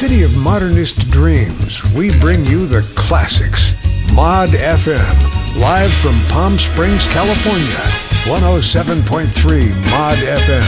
city of modernist dreams, we bring you the classics. Mod FM, live from Palm Springs, California. 107.3 Mod FM.